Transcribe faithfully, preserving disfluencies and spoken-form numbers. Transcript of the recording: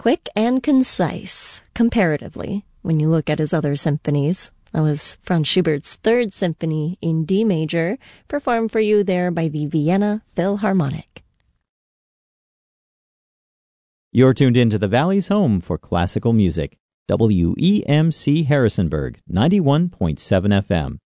quick and concise, comparatively, when you look at his other symphonies. That was Franz Schubert's Third Symphony in D major, performed for you there by the Vienna Philharmonic. You're tuned in to the Valley's home for classical music, W E M C Harrisonburg, ninety-one point seven F M.